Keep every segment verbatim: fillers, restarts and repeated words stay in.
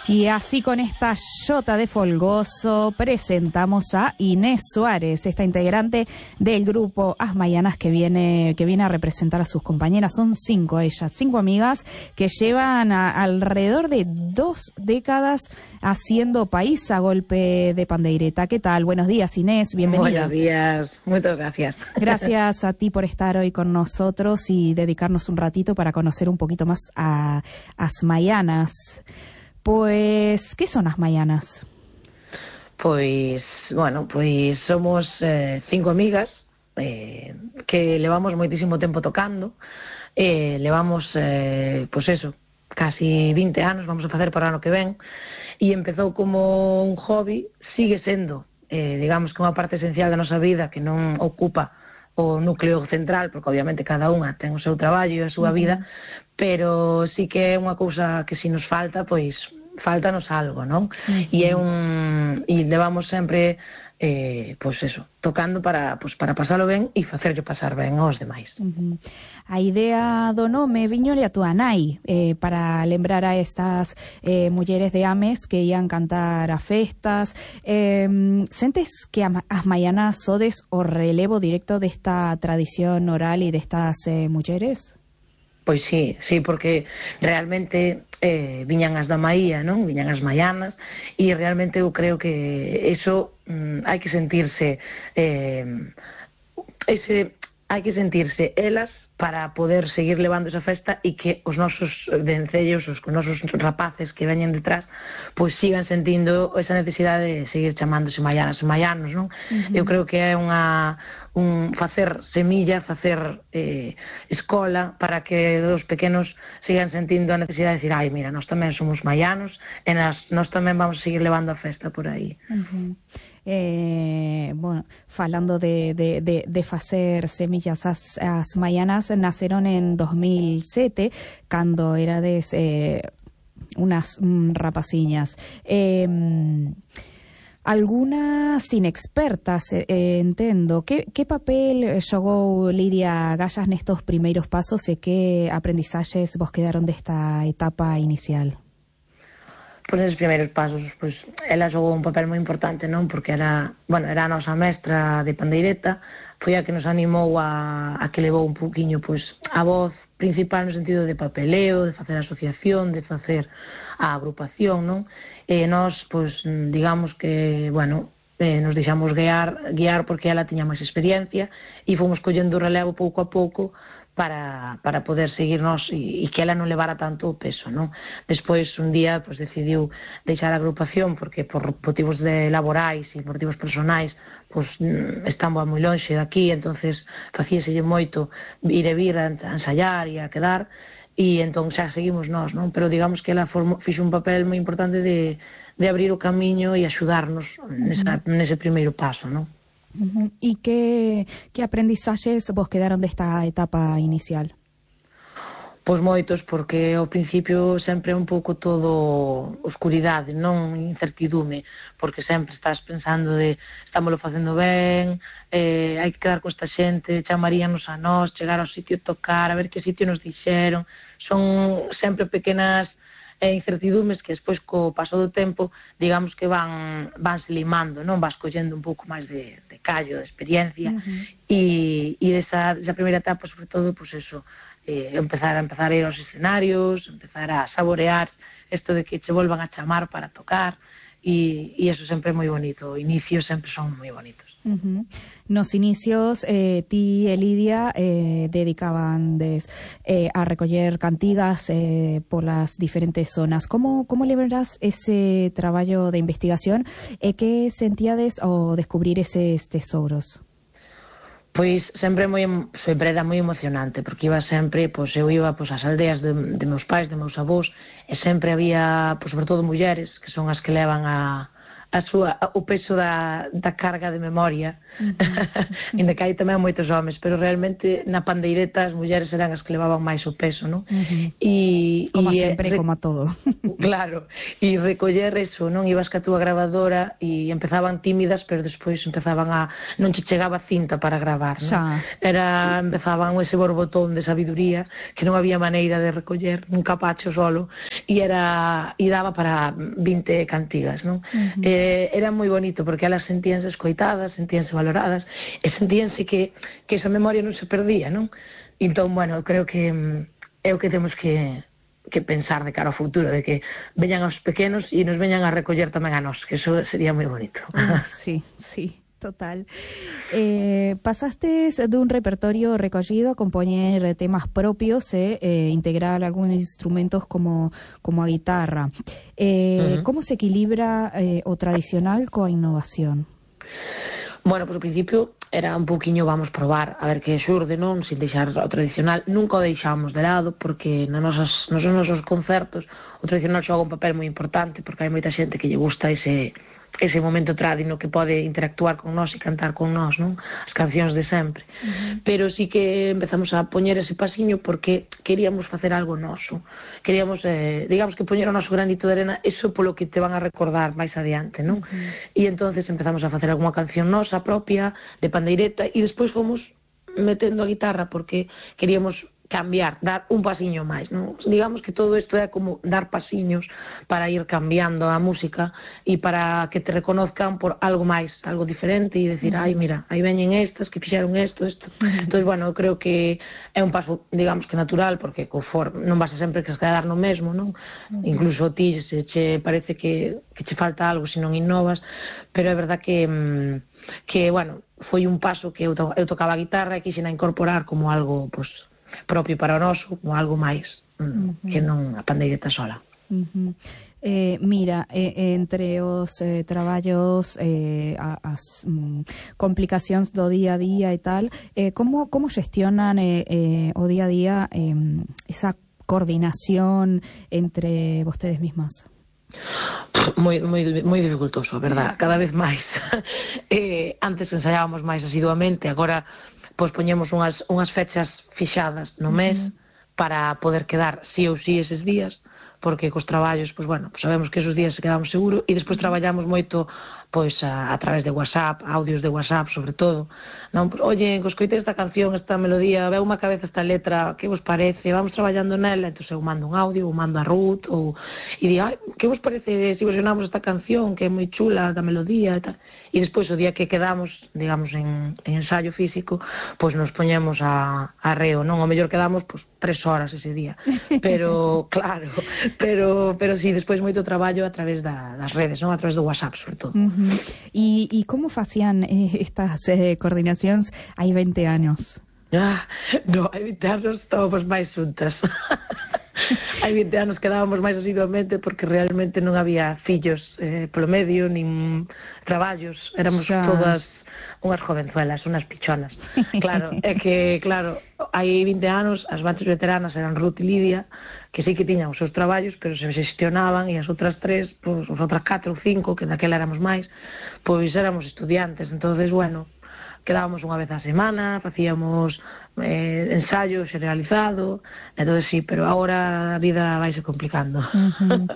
Y así con esta yota de folgoso presentamos a Inés Suárez, esta integrante del grupo As Maianas que viene que viene a representar a sus compañeras. Son cinco ellas, cinco amigas que llevan a, alrededor de dos décadas haciendo país a golpe de pandeireta. ¿Qué tal? Buenos días, Inés, bienvenida. Buenos días, muchas gracias. Gracias a ti por estar hoy con nosotros y dedicarnos un ratito para conocer un poquito más a As Maianas. Pues, ¿qué son As Maianas? Pois, bueno, pois somos eh, cinco amigas eh, que levamos moitísimo tempo tocando, eh, levamos, eh, pois eso, casi vinte anos, vamos a facer para o ano que ven, e empezou como un hobby, sigue sendo, eh, digamos que unha parte esencial da nosa vida que non ocupa o núcleo central, porque obviamente cada unha ten o seu traballo e a súa vida, pero sí que é unha cousa que si nos falta, pois faltanos algo, non? Uh-huh. E é un e levamos sempre eh, pois eso, tocando para pois para pasalo ben e facerlle pasar ben aos demais. Uh-huh. A idea do nome viñole a túa nai eh, para lembrar a estas eh, mulleres de Ames que ian cantar a festas. Eh, sentes que As Maianas sodes o relevo directo desta tradición oral e destas eh, mulleres? Pois sí, sí, porque realmente eh, viñan as da Maía, non? Viñan as maianas, e realmente eu creo que eso mm, hai que sentirse eh, ese hai que sentirse elas para poder seguir levando esa festa e que os nosos vencellos, os nosos rapaces que veñen detrás, pois sigan sentindo esa necesidade de seguir chamándose maianas e maianos, non? Uh-huh. Eu creo que é unha un facer semilla, facer eh, escola para que os pequenos sigan sentindo a necesidade de decir, ai, mira, nós tamén somos maianos e nas, nós tamén vamos a seguir levando a festa por aí. Uh-huh. Eh, bueno, falando de, de, de, de facer semillas, as, as maianas naceron en dos mil sete, cando erades eh, unas mm, rapaciñas. Eh, Algunas inexpertas, eh, entendo. Que, que papel xogou Lidia Gallas nestos primeiros pasos e que aprendizaxes vos quedaron desta etapa inicial? Pois neses primeiros pasos, pois ela xogou un papel moi importante, non? Porque era, bueno, era a nosa mestra de pandeireta, foi a que nos animou a, a que levou un poquinho, pois, a voz principal no sentido de papeleo, de facer asociación, de facer a agrupación, non? E nós, pois, digamos que, bueno, eh, nos deixamos guiar, guiar porque ela tiña máis experiencia e fomos collendo o relevo pouco a pouco para, para poder seguirnos e, e que ela non levara tanto o peso, non? Despois, un día, pois, decidiu deixar a agrupación porque por motivos de laborais e motivos personais, pois, estamos moi lonxe daqui, entonces facíaselle moito ir e vir a ensayar e a quedar, e entón xa seguimos nós, non? Pero digamos que ela formou, fixo un papel moi importante de, de abrir o camiño e axudarnos nesa, nese primeiro paso, non? Uh-huh. E que, que aprendizaxes vos quedaron desta etapa inicial? Pois moitos, porque ao principio sempre é un pouco todo oscuridade, non incertidume, porque sempre estás pensando de estámoslo facendo ben, eh, hai que quedar con esta xente, chamaríanos a nós, chegar ao sitio, tocar, a ver que sitio nos dixeron. Son sempre pequenas eh, incertidumes que despois co paso do tempo, digamos que van vanse limando, non? Vas collendo un pouco máis de, de callo, de experiencia, uh-huh. e, e esa, esa primeira etapa, sobre todo, pois eso, Eh, empezar a empezar a ir aos escenarios, empezar a saborear isto de que che volvan a chamar para tocar, e, e eso sempre é moi bonito. Os inicios sempre son moi bonitos. Uh-huh. Nos inicios, eh, ti e Lidia eh, dedicaban des, eh, a recoller cantigas eh, polas diferentes zonas. Como, como lembras ese traballo de investigación e que sentíades ao descubrir eses tesouros? Pois sempre moi sempre era moi emocionante, porque iba sempre, pois eu iba pois ás aldeas de, de meus pais, de meus avós, e sempre había, pois sobre todo mulleres, que son as que levan a a súa, o peso da, da carga de memoria, uh-huh. Ainda que hai tamén moitos homes, pero realmente na pandeireta as mulleres eran as que levaban máis o peso, non? Uh-huh. E, como e, sempre, re... como a todo. Claro, e recoller eso, non ibas ca túa grabadora e empezaban tímidas, pero despois empezaban a... non che chegaba cinta para gravar, non? Era, empezaban ese borbotón de sabiduría que non había maneira de recoller un capacho solo e era e daba para vinte cantigas, non? Uh-huh. Eh, era moi bonito porque elas sentíanse escoitadas, sentíanse valoradas e sentíanse que, que esa memoria non se perdía, non? Entón, bueno, creo que é o que temos que que pensar de cara ao futuro, de que veñan aos pequenos e nos veñan a recoller tamén a nós, que eso sería moi bonito. Uh, sí, sí, total. Eh, pasastes dun repertorio recollido a compoñer temas propios e eh, integrar algúns instrumentos como, como a guitarra. Eh, uh-huh. Como se equilibra eh, o tradicional coa innovación? Bueno, pues ao principio era un pouquiño vamos probar a ver que xurde, non? Sin deixar o tradicional. Nunca o deixamos de lado porque nos nosos, nos nosos concertos o tradicional xoga un papel moi importante porque hai moita xente que lle gusta ese, ese momento tradino que pode interactuar con nós e cantar con nós, non? As cancións de sempre. Uh-huh. Pero sí que empezamos a poñer ese pasiño porque queríamos facer algo noso. Queríamos, eh, digamos que poñer o noso granito de arena, eso polo que te van a recordar máis adiante, non? Uh-huh. E entonces empezamos a facer algunha canción nosa propia, de pandeireta, e despois fomos metendo a guitarra porque queríamos cambiar, dar un pasiño máis, non? Digamos que todo isto é como dar pasiños para ir cambiando a música e para que te reconozcan por algo máis, algo diferente e decir, ai, mira, aí veñen estas que fixeron isto, isto. Entón, bueno, eu creo que é un paso, digamos que natural, porque conforme non vas a sempre que quedar no mesmo, non? Incluso ti se che parece que, que che falta algo se non innovas, pero é verdad que que, bueno, foi un paso que eu, to eu tocaba a guitarra e quixen a incorporar como algo, pues, propio para o noso, como algo máis uh-huh. que non a pandeireta sola. Uh-huh. eh, mira, eh, entre os eh, traballos eh, as mm, complicacións do día a día e tal, eh, como, como xestionan eh, eh, o día a día eh, esa coordinación entre vostedes mismas? Moi, moi, moi dificultoso, verdad, cada vez máis. eh, antes ensaiábamos máis asiduamente, agora pois poñemos unhas, unhas fechas fixadas no mes uh-huh. para poder quedar sí ou sí eses días, porque cos traballos, pois bueno, pues sabemos que esos días se quedamos seguro e despois traballamos moito pois a, a través de WhatsApp, audios de WhatsApp sobre todo, non? Pues, oye, que escoitei esta canción, esta melodía, veu unha cabeza esta letra, que vos parece? Vamos traballando nela, entón eu mando un audio, ou mando a Ruth, ou e di, ai, que vos parece se versionamos esta canción, que é moi chula da melodía e tal. E despois o día que quedamos, digamos, en, en ensayo físico, pois nos poñemos a, a reo, non? O mellor quedamos, pois, tres horas ese día. Pero, claro, pero, pero sí, despois moito traballo a través da, das redes, non? A través do WhatsApp, sobre todo. Uh-huh. ¿Y, y cómo facían eh, estas eh, coordinacións hai vinte años? Ah, no, hai vinte anos estábamos máis xuntas. Hai vinte anos quedábamos máis asiduamente porque realmente non había fillos eh, polo medio, nin traballos, éramos xa todas unhas jovenzuelas, unhas pichonas. Claro, é que, claro, hai vinte anos as bandas veteranas eran Ruth e Lidia, que sí que tiñan os seus traballos, pero se xestionaban, e as outras tres, pois, as outras catro ou cinco, que daquela éramos máis, pois éramos estudiantes. Entonces, bueno, quedábamos unha vez a semana, facíamos eh, ensayo generalizado, entonces sí, pero agora a vida vaise complicando. Uh-huh.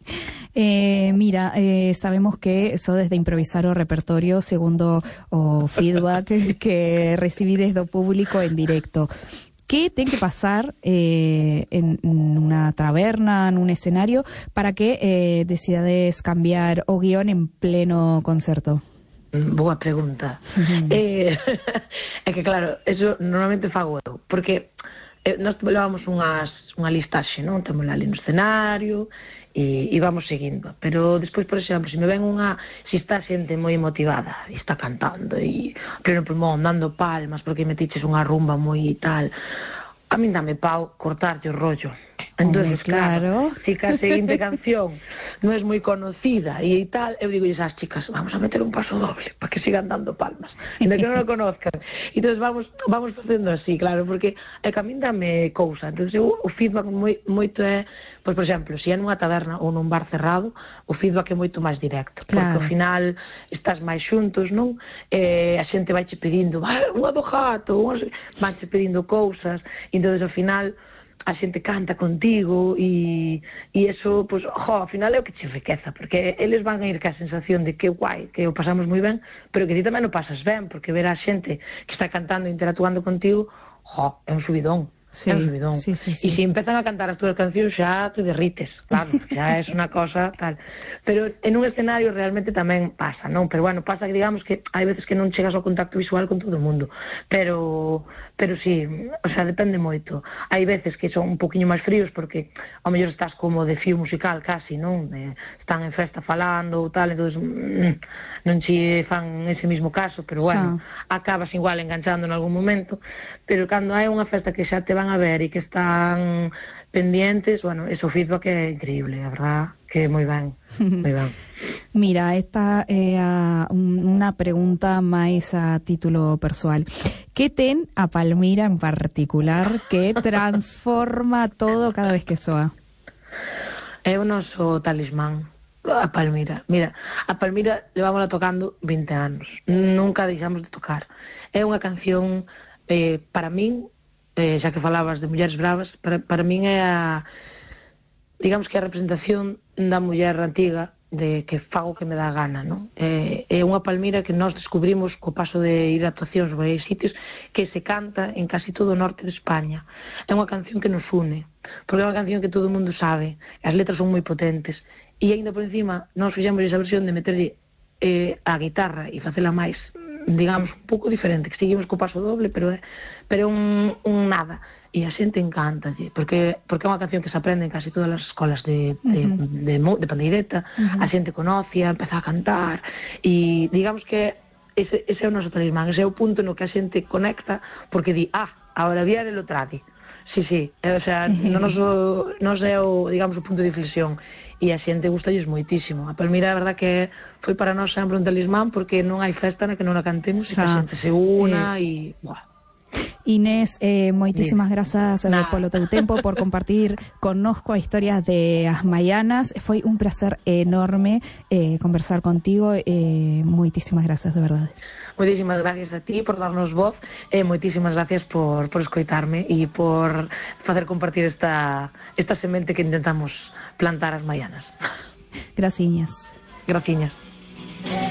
Eh, mira, eh, sabemos que sodes de improvisar o repertorio segundo o feedback que recibides do público en directo. ¿Qué ten que pasar eh, en unha taberna, en un escenario, para que eh, decidades cambiar o guión en pleno concerto? Boa pregunta. Uh-huh. eh, é que claro, eso normalmente fago eu, porque eh, nós levamos unhas, unha listaxe, non? Temos ali no escenario e, e vamos seguindo, pero despois, por exemplo, se me ven unha, se está xente moi motivada e está cantando e pleno pulmón, dando palmas porque metiches unha rumba moi tal, a min dame pau cortarlle o rollo. Entonces, claro, claro, si que a seguinte canción non é moi conocida e tal, eu digo ás chicas, vamos a meter un paso doble para que sigan dando palmas, de que non o conozcan. Entonces vamos vamos facendo así, claro, porque é que a min dame cousa. Entonces eu, o feedback moi, moito é, pois, por exemplo, se é nunha taberna ou nun bar cerrado, o feedback é moito máis directo, claro, porque ao final estás máis xuntos, non? Eh, a xente vai che pedindo, ah, unha do gato, vanche pedindo cousas, e entonces ao final a xente canta contigo e, e eso, pues, jo, ao final é o que te enriqueza, porque eles van a ir ca sensación de que guai, que o pasamos moi ben, pero que ti tamén o pasas ben, porque ver a xente que está cantando e interactuando contigo, jo, é un subidón. Sí, é un subidón. Sí, sí, sí. E se empezan a cantar as túas cancións xa te derrites, claro, xa é unha cosa tal. Pero en un escenario realmente tamén pasa, non? Pero bueno, pasa que digamos que hai veces que non chegas ao contacto visual con todo o mundo, pero pero sí, o sea, depende moito. Hai veces que son un poquinho máis fríos porque ao mellor estás como de fío musical casi, non? Eh, están en festa falando ou tal, entonces mm, non che fan ese mismo caso, pero bueno, xa acabas igual enganchando en algún momento, pero cando hai unha festa que xa te van a ver e que están pendientes, bueno, ese feedback é increíble, a verdad que moi ben, moi ben. Mira, esta é eh, unha pregunta máis a título persoal. Que ten a Palmira en particular que transforma todo cada vez que soa? É o noso talismán, a Palmira. Mira, a Palmira levámola tocando vinte anos, nunca deixamos de tocar. É unha canción, eh, para min, eh, xa que falabas de Mulleres Bravas, para, para min é a, digamos que a representación da muller antiga de que fago que me dá gana, non? É, é unha Palmira que nós descubrimos co paso de ir a actuacións ou a sitios que se canta en casi todo o norte de España. É unha canción que nos une, porque é unha canción que todo o mundo sabe, as letras son moi potentes, e ainda por encima nós fixemos esa versión de meterlle eh, a guitarra e facela máis, digamos, un pouco diferente, que seguimos co paso doble, pero é pero un, un nada. E a xente encanta, porque, porque é unha canción que se aprende en casi todas as escolas de, de, uh -huh. de, de, de pandeireta, uh -huh. a xente conoce, empeza a cantar, e digamos que ese, ese é o noso talismán, ese é o punto no que a xente conecta, porque di, ah, ahora viene lo tradi. Sí, sí, o sea, no noso, nos é o, digamos, o punto de inflexión, e a xente gustalles moitísimo. A Palmira, a verdad que foi para nós sempre un talismán, porque non hai festa na que non a cantemos, e que a xente se una, e... Eh... Buah. Inés, eh, moitísimas grazas eh, polo teu tempo, por compartir connosco a historias de As Maianas. Foi un placer enorme eh, conversar contigo. Eh, moitísimas grazas, de verdade. Moitísimas gracias a ti por darnos voz, e eh, moitísimas gracias por, por escoitarme e por facer compartir esta, esta semente que intentamos plantar as Maianas. Graciñas. Graciñas.